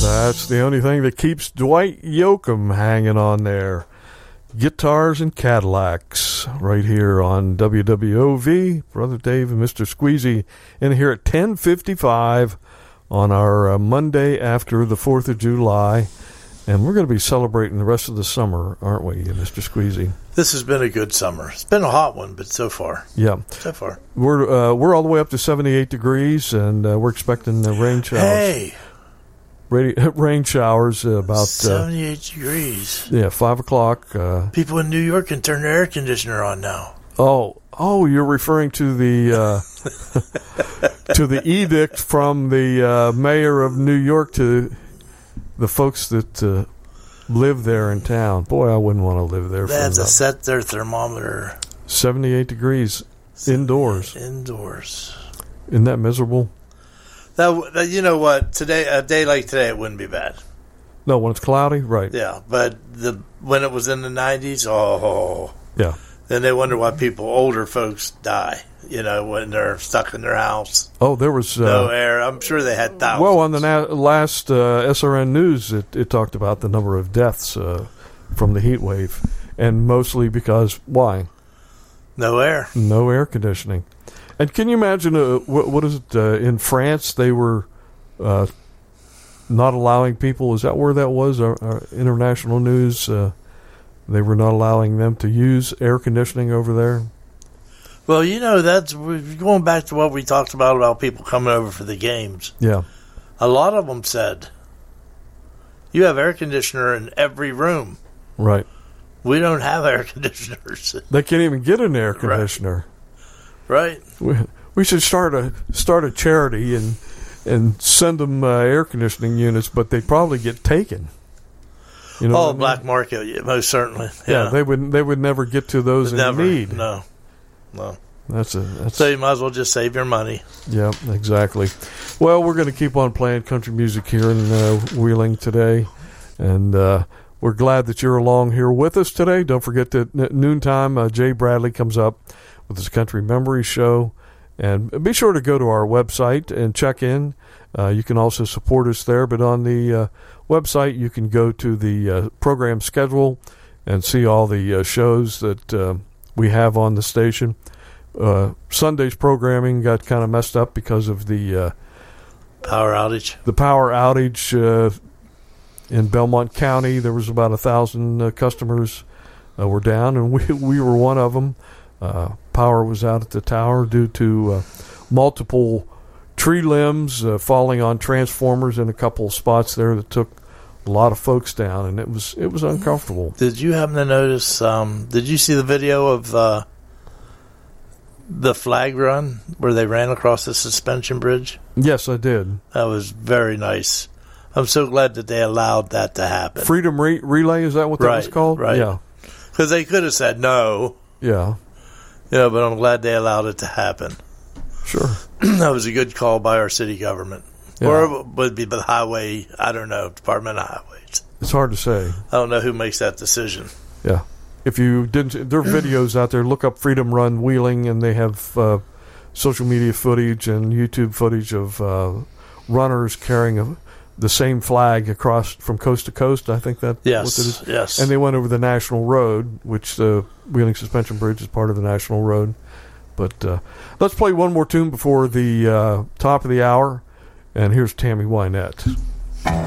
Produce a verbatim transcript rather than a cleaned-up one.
That's the only thing that keeps Dwight Yoakam hanging on there. Guitars and Cadillacs right here on W W O V. Brother Dave and Mister Squeezy in here at ten fifty-five on our uh, Monday after the fourth of July. And we're going to be celebrating the rest of the summer, aren't we, Mister Squeezy? This has been a good summer. It's been a hot one, but so far. Yeah. So far. We're uh, we're all the way up to seventy-eight degrees, and uh, we're expecting the rain showers. Hey! Radi- rain showers uh, about... seventy-eight uh, degrees. Yeah, five o'clock. Uh, People in New York can turn their air conditioner on now. Oh, oh, you're referring to the... Uh, to the edict from the uh, mayor of New York to... the folks that uh, live there in town. Boy, I wouldn't want to live there. They have to set their thermometer. seventy-eight degrees indoors. Indoors. Isn't that miserable? That, that, you know what? Today, a day like today, it wouldn't be bad. No, when it's cloudy, right. Yeah, but the when it was in the nineties, oh. Yeah. Then they wonder why people, older folks, die. You know, when they're stuck in their house. Oh, there was... Uh, no air. I'm sure they had thousands. Well, on the na- last uh, S R N News, it, it talked about the number of deaths uh, from the heat wave. And mostly because, why? No air. No air conditioning. And can you imagine, uh, what, what is it, uh, in France, they were uh, not allowing people, is that where that was, our, our international news? Uh, they were not allowing them to use air conditioning over there? Well, you know, that's going back to what we talked about, about people coming over for the games. Yeah. A lot of them said, you have air conditioner in every room. Right. We don't have air conditioners. They can't even get an air conditioner. Right. We, we should start a start a charity and and send them uh, air conditioning units, but they'd probably get taken. You know oh, what I mean? black market, yeah, most certainly. Yeah. yeah, they would they would never get to those in never, need. No, no. That's a that's, so you might as well just save your money. Yeah, exactly. Well, we're going to keep on playing country music here in uh, Wheeling today, and uh, we're glad that you're along here with us today. Don't forget that at noontime, uh, Jay Bradley comes up with his Country Memory Show. And be sure to go to our website and check in. Uh, you can also support us there. But on the uh, website, you can go to the uh, program schedule and see all the uh, shows that uh, we have on the station. Uh, Sunday's programming got kind of messed up because of the uh, power outage. The power outage uh, in Belmont County. There was about a thousand uh, customers uh, were down, and we we were one of them. Uh, power was out at the tower due to uh, multiple tree limbs uh, falling on transformers in a couple of spots there that took a lot of folks down, and it was it was uncomfortable. Did you happen to notice? Um, did you see the video of uh, the flag run where they ran across the suspension bridge? Yes, I did. That was very nice. I'm so glad that they allowed that to happen. Freedom Re- Relay, is that what that right, was called? Right. Yeah. Because they could have said no. Yeah. Yeah, but I'm glad they allowed it to happen. Sure. That was a good call by our city government. Yeah. Or it would be the highway, I don't know, Department of Highways. It's hard to say. I don't know who makes that decision. Yeah. If you didn't, there are videos out there. Look up Freedom Run Wheeling, and they have uh, social media footage and YouTube footage of uh, runners carrying a, the same flag across from coast to coast. I think that's yes, what it is. Yes. And they went over the National Road, which the Wheeling Suspension Bridge is part of the National Road. But uh, let's play one more tune before the uh, top of the hour. And here's Tammy Wynette.